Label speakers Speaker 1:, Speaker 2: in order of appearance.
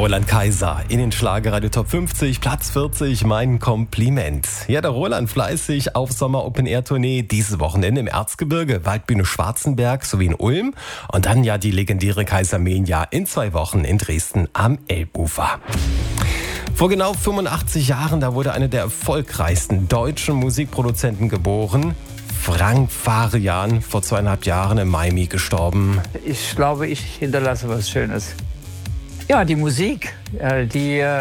Speaker 1: Roland Kaiser in den Schlagerradio Top 50, Platz 40, mein Kompliment. Ja, der Roland fleißig auf Sommer-Open-Air-Tournee, dieses Wochenende im Erzgebirge, Waldbühne Schwarzenberg sowie in Ulm. Und dann ja die legendäre Kaisermania in 2 Wochen in Dresden am Elbufer. Vor genau 85 Jahren, da wurde einer der erfolgreichsten deutschen Musikproduzenten geboren. Frank Farian, vor 2,5 Jahren in Miami gestorben.
Speaker 2: Ich glaube, ich hinterlasse was Schönes. Ja, die Musik, die